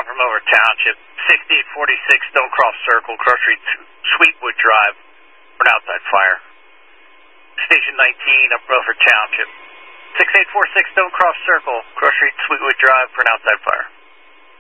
from Over Township. 6846 Stonecroft Circle, Cross Street, Sweetwood Drive, for an outside fire. Station 19 up Rutherford Township. 6846 Stonecroft Circle, Cross Street, Sweetwood Drive, for an outside fire.